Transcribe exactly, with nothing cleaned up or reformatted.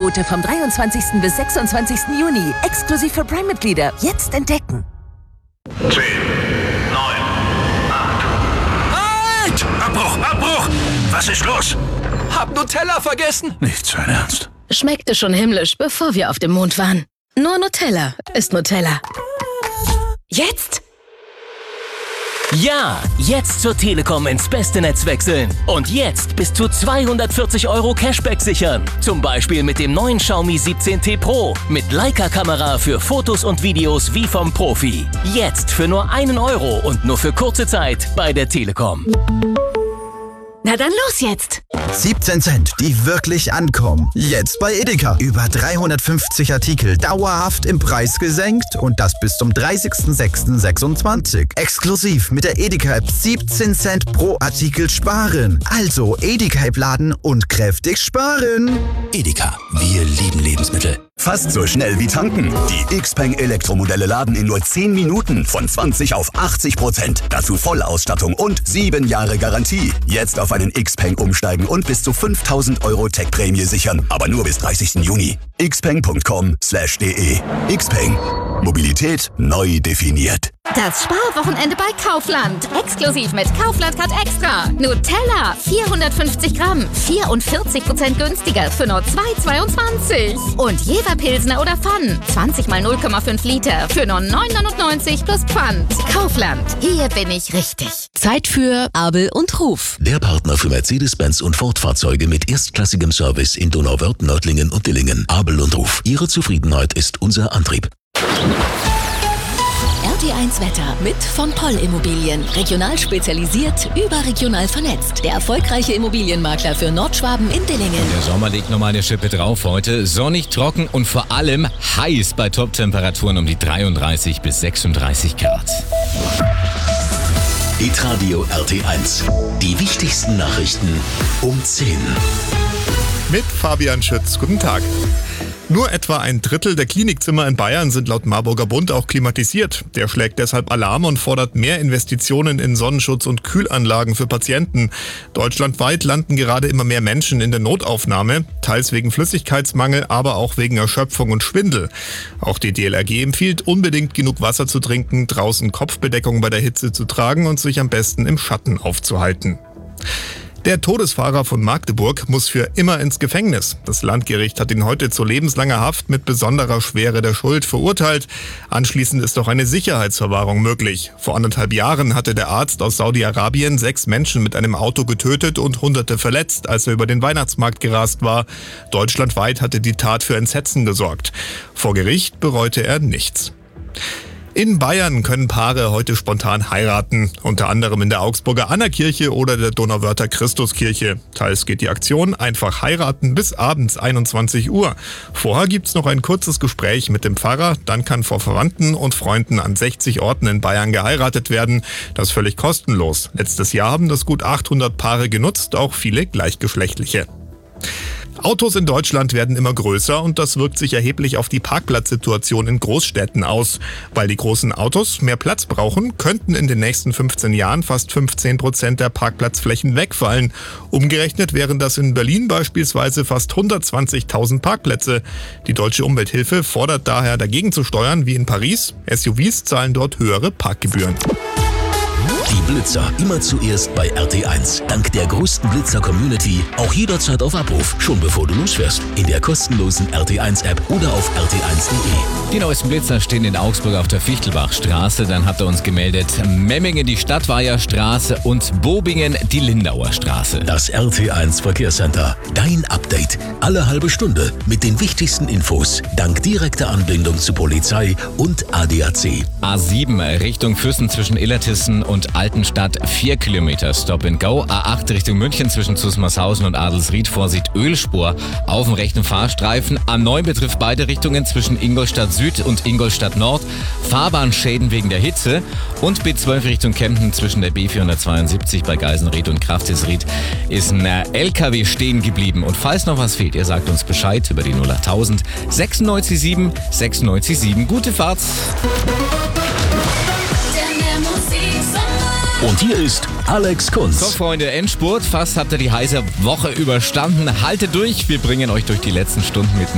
Angebote vom dreiundzwanzigsten bis sechsundzwanzigsten Juni. Exklusiv für Prime-Mitglieder. Jetzt entdecken. zehn, neun, acht. Halt! Abbruch, Abbruch! Was ist los? Hab Nutella vergessen. Nicht sein Ernst. Schmeckte schon himmlisch, bevor wir auf dem Mond waren. Nur Nutella ist Nutella. Jetzt? Ja, jetzt zur Telekom ins beste Netz wechseln. Und jetzt bis zu zweihundertvierzig Euro Cashback sichern. Zum Beispiel mit dem neuen Xiaomi siebzehn T Pro. Mit Leica-Kamera für Fotos und Videos wie vom Profi. Jetzt für nur einen Euro und nur für kurze Zeit bei der Telekom. Na dann los jetzt! siebzehn Cent, die wirklich ankommen. Jetzt bei Edeka. Über dreihundertfünfzig Artikel dauerhaft im Preis gesenkt und das bis zum dreißigsten sechsten sechsundzwanzig. Exklusiv mit der Edeka-App siebzehn Cent pro Artikel sparen. Also Edeka-App laden und kräftig sparen. Edeka, wir lieben Lebensmittel. Fast so schnell wie tanken. Die Xpeng Elektromodelle laden in nur zehn Minuten von zwanzig auf achtzig Prozent. Dazu Vollausstattung und sieben Jahre Garantie. Jetzt auf einen Xpeng umsteigen und bis zu fünftausend Euro Tech-Prämie sichern. Aber nur bis dreißigsten Juni. xpeng punkt com slash de. Xpeng. Mobilität neu definiert. Das Sparwochenende bei Kaufland. Exklusiv mit Kaufland Card Extra. Nutella vierhundertfünfzig Gramm, vierundvierzig Prozent günstiger für nur zwei Euro zweiundzwanzig. Und Jever Pilsner oder Pfann, zwanzig mal null Komma fünf Liter für nur neun Euro neunundneunzig plus Pfand. Kaufland, hier bin ich richtig. Zeit für Abel und Ruf. Der Partner für Mercedes-Benz und Ford-Fahrzeuge mit erstklassigem Service in Donauwörth, Nördlingen und Dillingen. Abel und Ruf. Ihre Zufriedenheit ist unser Antrieb. R T eins Wetter mit von Poll Immobilien. Regional spezialisiert, überregional vernetzt. Der erfolgreiche Immobilienmakler für Nordschwaben in Dillingen. Der Sommer legt nochmal eine Schippe drauf heute. Sonnig, trocken und vor allem heiß bei Top-Temperaturen um die dreiunddreißig bis sechsunddreißig Grad. Hitradio R T eins. Die wichtigsten Nachrichten um zehn. Mit Fabian Schütz. Guten Tag. Nur etwa ein Drittel der Klinikzimmer in Bayern sind laut Marburger Bund auch klimatisiert. Der schlägt deshalb Alarm und fordert mehr Investitionen in Sonnenschutz und Kühlanlagen für Patienten. Deutschlandweit landen gerade immer mehr Menschen in der Notaufnahme, teils wegen Flüssigkeitsmangel, aber auch wegen Erschöpfung und Schwindel. Auch die D L R G empfiehlt, unbedingt genug Wasser zu trinken, draußen Kopfbedeckung bei der Hitze zu tragen und sich am besten im Schatten aufzuhalten. Der Todesfahrer von Magdeburg muss für immer ins Gefängnis. Das Landgericht hat ihn heute zu lebenslanger Haft mit besonderer Schwere der Schuld verurteilt. Anschließend ist auch eine Sicherheitsverwahrung möglich. Vor anderthalb Jahren hatte der Arzt aus Saudi-Arabien sechs Menschen mit einem Auto getötet und Hunderte verletzt, als er über den Weihnachtsmarkt gerast war. Deutschlandweit hatte die Tat für Entsetzen gesorgt. Vor Gericht bereute er nichts. In Bayern können Paare heute spontan heiraten, unter anderem in der Augsburger Annakirche oder der Donauwörther Christuskirche. Teils geht die Aktion einfach heiraten bis abends einundzwanzig Uhr. Vorher gibt's noch ein kurzes Gespräch mit dem Pfarrer, dann kann vor Verwandten und Freunden an sechzig Orten in Bayern geheiratet werden. Das völlig kostenlos. Letztes Jahr haben das gut achthundert Paare genutzt, auch viele gleichgeschlechtliche. Autos in Deutschland werden immer größer und das wirkt sich erheblich auf die Parkplatzsituation in Großstädten aus. Weil die großen Autos mehr Platz brauchen, könnten in den nächsten fünfzehn Jahren fast fünfzehn Prozent der Parkplatzflächen wegfallen. Umgerechnet wären das in Berlin beispielsweise fast hundertzwanzigtausend Parkplätze. Die Deutsche Umwelthilfe fordert daher dagegen zu steuern wie in Paris. S U Vs zahlen dort höhere Parkgebühren. Die Blitzer immer zuerst bei R T eins. Dank der größten Blitzer-Community auch jederzeit auf Abruf, schon bevor du losfährst. In der kostenlosen R T eins App oder auf r t eins punkt de. Die neuesten Blitzer stehen in Augsburg auf der Fichtelbachstraße. Dann hat er uns gemeldet, Memmingen die Stadtweiherstraße und Bobingen die Lindauer Straße. Das R T eins Verkehrscenter. Dein Update. Alle halbe Stunde mit den wichtigsten Infos. Dank direkter Anbindung zu Polizei und A D A C. A sieben Richtung Füssen zwischen Illertissen und Altenstadt vier Kilometer Stop and Go. A acht Richtung München zwischen Zusmarshausen und Adelsried. Vorsicht Ölspur auf dem rechten Fahrstreifen. A neun betrifft beide Richtungen zwischen Ingolstadt Süd und Ingolstadt Nord. Fahrbahnschäden wegen der Hitze. Und B zwölf Richtung Kempten zwischen der B vierhundertzweiundsiebzig bei Geisenried und Kraftisried ist ein L K W stehen geblieben. Und falls noch was fehlt, ihr sagt uns Bescheid über die null achttausend sechsundneunzig sieben sechsundneunzig sieben. Gute Fahrt! Und hier ist Alex Kunz. So, Freunde, Endspurt. Fast habt ihr die heiße Woche überstanden. Haltet durch. Wir bringen euch durch die letzten Stunden mit